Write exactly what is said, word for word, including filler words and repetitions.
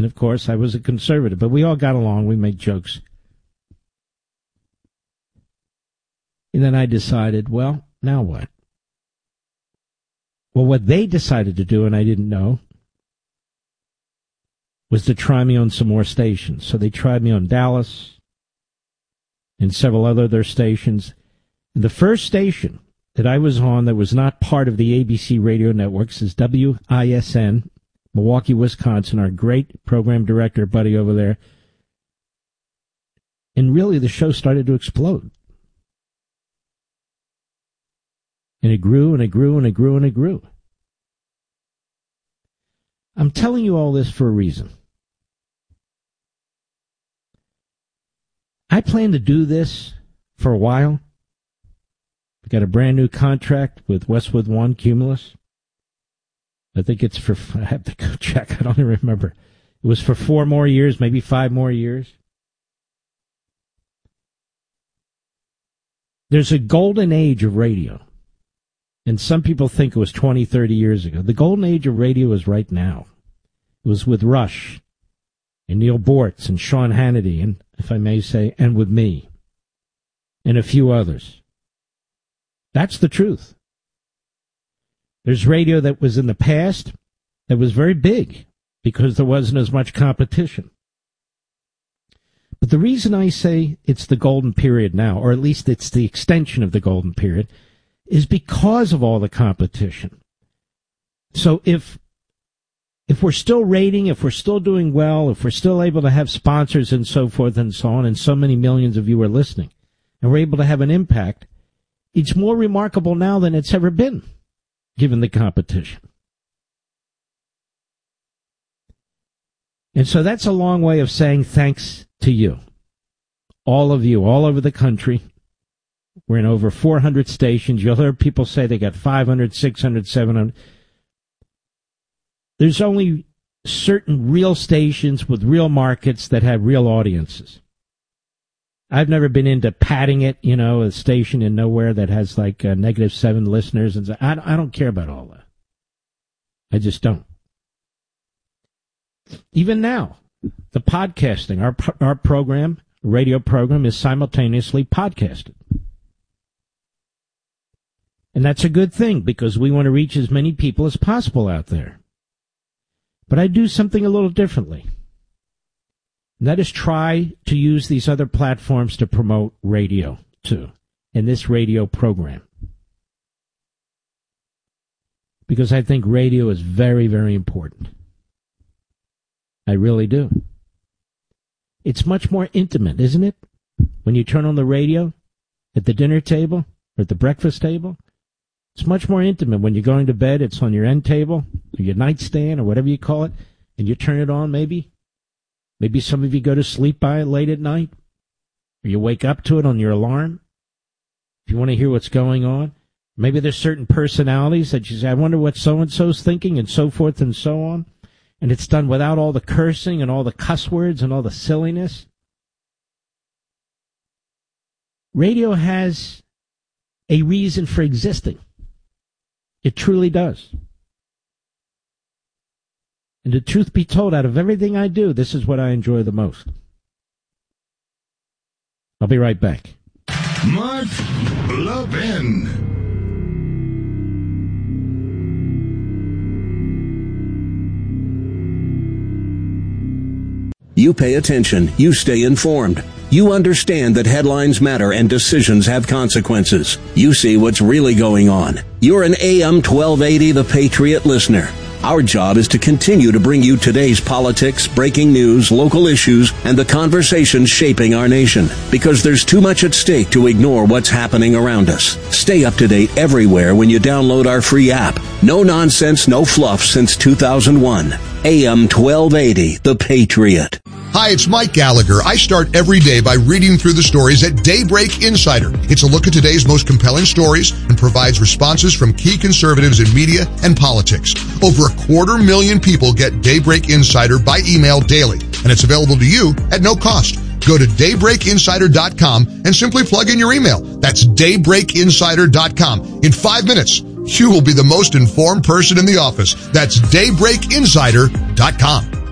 And, of course, I was a conservative. But we all got along. We made jokes. And then I decided, well, now what? Well, what they decided to do, and I didn't know, was to try me on some more stations. So they tried me on Dallas and several other their stations. The first station that I was on that was not part of the A B C radio networks is W I S N, Milwaukee, Wisconsin, our great program director buddy over there. And really the show started to explode. And it grew and it grew and it grew and it grew. I'm telling you all this for a reason. I plan to do this for a while. I've got a brand new contract with Westwood One Cumulus. I think it's for, I have to go check, I don't even remember. It was for four more years, maybe five more years. There's a golden age of radio. And some people think it was twenty, thirty years ago. The golden age of radio is right now. It was with Rush and Neil Bortz and Sean Hannity, and if I may say, and with me and a few others. That's the truth. There's radio that was in the past that was very big because there wasn't as much competition. But the reason I say it's the golden period now, or at least it's the extension of the golden period, is because of all the competition. So if if we're still rating, if we're still doing well, if we're still able to have sponsors and so forth and so on, and so many millions of you are listening, and we're able to have an impact, it's more remarkable now than it's ever been, given the competition. And so that's a long way of saying thanks to you, all of you, all over the country. We're in over four hundred stations. You'll hear people say they got five hundred, six hundred, seven hundred. There's only certain real stations with real markets that have real audiences. I've never been into padding it, you know, a station in nowhere that has like uh, negative seven listeners. And I, I don't care about all that. I just don't. Even now, the podcasting, our our program, radio program, is simultaneously podcasted. And that's a good thing because we want to reach as many people as possible out there. But I do something a little differently. And that is try to use these other platforms to promote radio, too, and this radio program. Because I think radio is very, very important. I really do. It's much more intimate, isn't it? When you turn on the radio at the dinner table or at the breakfast table. It's much more intimate when you're going to bed. It's on your end table or your nightstand or whatever you call it, and you turn it on maybe. Maybe some of you go to sleep by it late at night, or you wake up to it on your alarm. If you want to hear what's going on, maybe there's certain personalities that you say, I wonder what so-and-so's thinking, and so forth and so on. And it's done without all the cursing and all the cuss words and all the silliness. Radio has a reason for existing. It truly does. And the truth be told, out of everything I do, this is what I enjoy the most. I'll be right back. Mark Levin. You pay attention. You stay informed. You understand that headlines matter and decisions have consequences. You see what's really going on. You're an A M twelve eighty The Patriot listener. Our job is to continue to bring you today's politics, breaking news, local issues, and the conversations shaping our nation. Because there's too much at stake to ignore what's happening around us. Stay up to date everywhere when you download our free app. No nonsense, no fluff since two thousand one. A M twelve eighty The Patriot. Hi, it's Mike Gallagher. I start every day by reading through the stories at Daybreak Insider. It's a look at today's most compelling stories and provides responses from key conservatives in media and politics. Over a quarter million people get Daybreak Insider by email daily, and it's available to you at no cost. Go to daybreak insider dot com and simply plug in your email. That's daybreak insider dot com. In five minutes, you will be the most informed person in the office. That's daybreak insider dot com.